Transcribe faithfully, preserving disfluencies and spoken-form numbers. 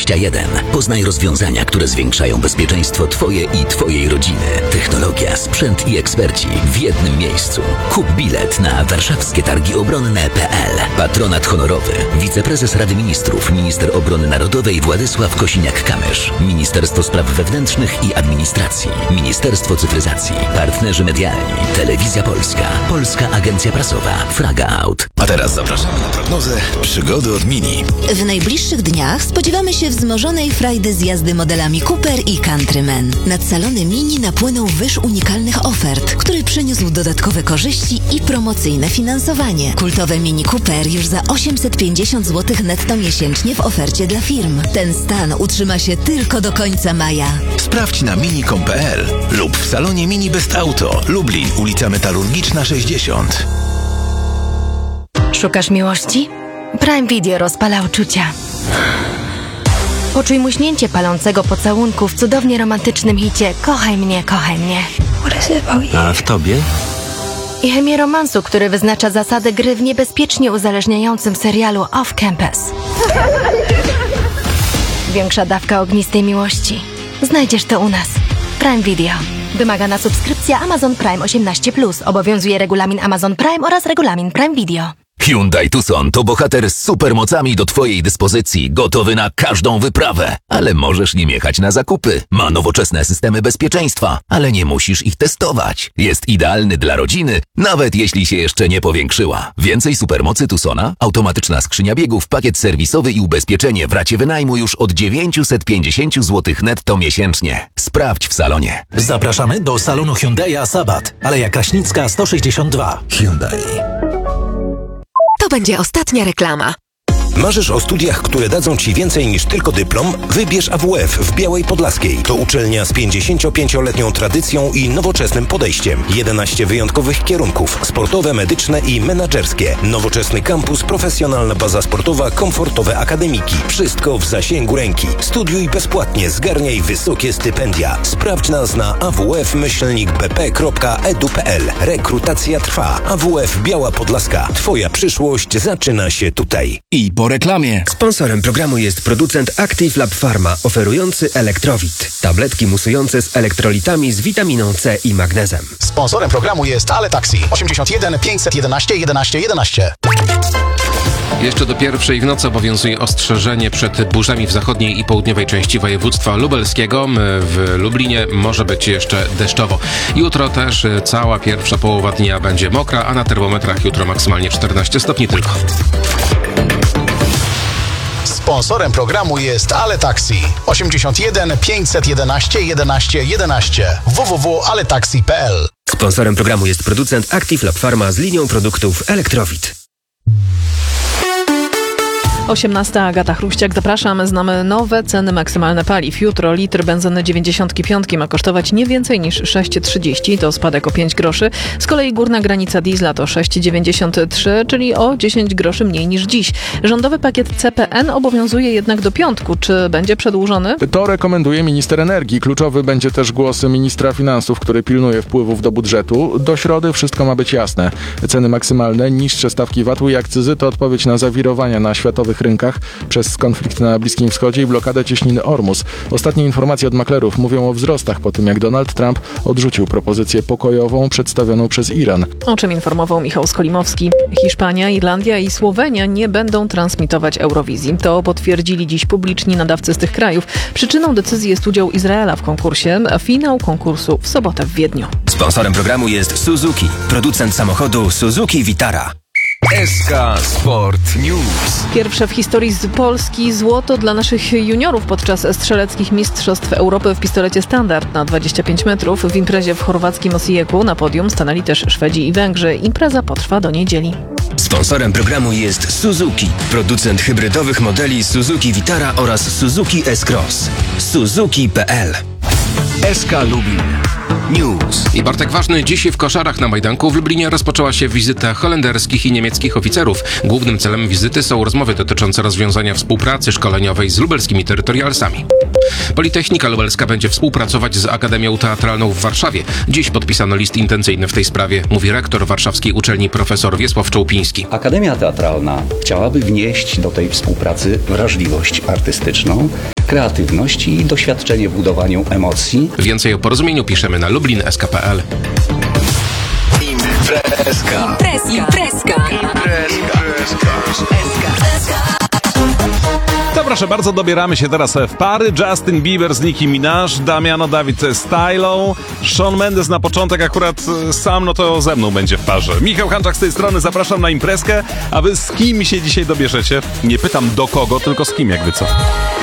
dwadzieścia jeden. Poznaj rozwiązania, które zwiększają bezpieczeństwo Twoje i Twojej rodziny. Technologia, sprzęt i eksperci w jednym miejscu. Kup bilet na warszawskie targi obronne kropka pe el. Patronat honorowy. Wiceprezes Rady Ministrów, minister obrony narodowej Władysław Kosiniak-Kamysz. Ministerstwo Spraw Wewnętrznych i Administracji. Ministerstwo Cyfryzacji. Partnerzy medialni. Telewizja Polska. Polska Agencja Prasowa. Fraga Out. A teraz zapraszamy na prognozę przygody od Mini. W najbliższych dniach spodziewamy się wzmożonej frajdy z jazdy modelami Cooper i Countryman. Nad salony Mini napłynął wyż unikalnych ofert, który przyniósł dodatkowe korzyści i promocyjne finansowanie. Kultowe Mini Cooper już za osiemset pięćdziesiąt złotych netto miesięcznie w ofercie dla firm. Ten stan utrzyma się tylko do końca maja. Sprawdź na mini kropka com kropka pe el lub w salonie Mini Best Auto, Lublin, ulica Metalurgiczna sześćdziesiąt. Szukasz miłości? Prime Video rozpala uczucia. Poczuj muśnięcie palącego pocałunku w cudownie romantycznym hicie Kochaj mnie, kochaj mnie. A w tobie? I chemię romansu, który wyznacza zasady gry w niebezpiecznie uzależniającym serialu Off Campus. Większa dawka ognistej miłości. Znajdziesz to u nas. Prime Video. Wymagana subskrypcja Amazon Prime osiemnaście plus. Obowiązuje regulamin Amazon Prime oraz regulamin Prime Video. Hyundai Tucson to bohater z supermocami do Twojej dyspozycji, gotowy na każdą wyprawę. Ale możesz nim jechać na zakupy. Ma nowoczesne systemy bezpieczeństwa, ale nie musisz ich testować. Jest idealny dla rodziny, nawet jeśli się jeszcze nie powiększyła. Więcej supermocy Tucsona, automatyczna skrzynia biegów, pakiet serwisowy i ubezpieczenie w racie wynajmu już od dziewięćset pięćdziesiąt złotych netto miesięcznie. Sprawdź w salonie. Zapraszamy do salonu Hyundai'a Sabat, Aleja Kraśnicka sto sześćdziesiąt dwa. Hyundai. To będzie ostatnia reklama. Marzysz o studiach, które dadzą Ci więcej niż tylko dyplom? Wybierz A W F w Białej Podlaskiej. To uczelnia z pięćdziesięciopięcioletnią tradycją i nowoczesnym podejściem. jedenaście wyjątkowych kierunków. Sportowe, medyczne i menadżerskie. Nowoczesny kampus, profesjonalna baza sportowa, komfortowe akademiki. Wszystko w zasięgu ręki. Studiuj bezpłatnie, zgarniaj wysokie stypendia. Sprawdź nas na a w f myślnik b p kropka e d u kropka p l. Rekrutacja trwa. A W F Biała Podlaska. Twoja przyszłość zaczyna się tutaj. I po reklamie. Sponsorem programu jest producent Active Lab Pharma, oferujący Elektrowit. Tabletki musujące z elektrolitami z witaminą C i magnezem. Sponsorem programu jest Ale Taxi. osiemdziesiąt jeden pięćset jedenaście jedenaście jedenaście. Jeszcze do pierwszej w nocy obowiązuje ostrzeżenie przed burzami w zachodniej i południowej części województwa lubelskiego. W Lublinie może być jeszcze deszczowo. Jutro też cała pierwsza połowa dnia będzie mokra, a na termometrach jutro maksymalnie czternaście stopni tylko. Sponsorem programu jest Ale Taxi. osiemdziesiąt jeden pięćset jedenaście jedenaście jedenaście. w w w kropka ale taxi kropka p l. Sponsorem programu jest producent Active Lab Pharma z linią produktów Elektrowit. osiemnasta. Agata Chruściak, zapraszam. Znamy nowe ceny maksymalne paliw. Jutro litr benzyny dziewięćdziesiąt pięć ma kosztować nie więcej niż sześć trzydzieści, to spadek o pięć groszy. Z kolei górna granica diesla to sześć dziewięćdziesiąt trzy, czyli o dziesięć groszy mniej niż dziś. Rządowy pakiet C P N obowiązuje jednak do piątku. Czy będzie przedłużony? To rekomenduje minister energii. Kluczowy będzie też głos ministra finansów, który pilnuje wpływów do budżetu. Do środy wszystko ma być jasne. Ceny maksymalne, niższe stawki V A T-u i akcyzy to odpowiedź na zawirowania na światowych rynkach przez konflikt na Bliskim Wschodzie i blokadę cieśniny Ormus. Ostatnie informacje od maklerów mówią o wzrostach po tym, jak Donald Trump odrzucił propozycję pokojową przedstawioną przez Iran. O czym informował Michał Skolimowski. Hiszpania, Irlandia i Słowenia nie będą transmitować Eurowizji. To potwierdzili dziś publiczni nadawcy z tych krajów. Przyczyną decyzji jest udział Izraela w konkursie, a finał konkursu w sobotę w Wiedniu. Sponsorem programu jest Suzuki, producent samochodu Suzuki Vitara. S K Sport News. Pierwsze w historii z Polski złoto dla naszych juniorów podczas strzeleckich mistrzostw Europy w pistolecie standard na dwadzieścia pięć metrów. W imprezie w chorwackim Osijeku na podium stanęli też Szwedzi i Węgrzy. Impreza potrwa do niedzieli. Sponsorem programu jest Suzuki, producent hybrydowych modeli Suzuki Vitara oraz Suzuki S-Cross. Suzuki kropka p l. S K Lublin News. I Bartek Ważny. Dziś w koszarach na Majdanku w Lublinie rozpoczęła się wizyta holenderskich i niemieckich oficerów. Głównym celem wizyty są rozmowy dotyczące rozwiązania współpracy szkoleniowej z lubelskimi terytorialsami. Politechnika Lubelska będzie współpracować z Akademią Teatralną w Warszawie. Dziś podpisano list intencyjny w tej sprawie, mówi rektor warszawskiej uczelni profesor Wiesław Czołpiński. Akademia Teatralna chciałaby wnieść do tej współpracy wrażliwość artystyczną. kreatywność i doświadczenie w budowaniu emocji. Więcej o porozumieniu piszemy na lublin kropka s k kropka p l. Imprezka. Imprezka. Imprezka. To proszę bardzo, dobieramy się teraz w pary. Justin Bieber z Nicki Minaj, Damiano David z Stylą, Shawn Mendes na początek akurat sam, no to ze mną będzie w parze. Michał Hanczak z tej strony, zapraszam na imprezkę, a wy z kim się dzisiaj dobierzecie? Nie pytam do kogo, tylko z kim jakby co.